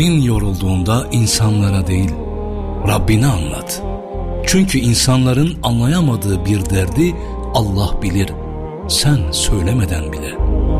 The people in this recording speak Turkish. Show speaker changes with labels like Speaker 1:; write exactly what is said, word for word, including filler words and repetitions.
Speaker 1: Kalbin yorulduğunda insanlara değil, Rabbine anlat. Çünkü insanların anlayamadığı bir derdi Allah bilir, sen söylemeden bile.